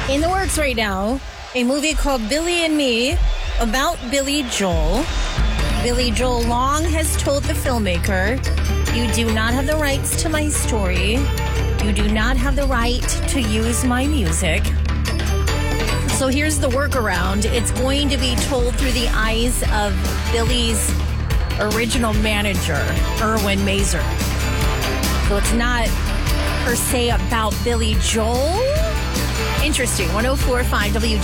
In the works right now, a movie called Billy and Me about Billy Joel. Billy Joel long has told the filmmaker, "You do not have the rights to my story. You do not have the right to use my music." So here's the workaround. It's going to be told through the eyes of Billy's original manager, Erwin Mazer. So it's not per se about Billy Joel. Interesting. 104.5 WG.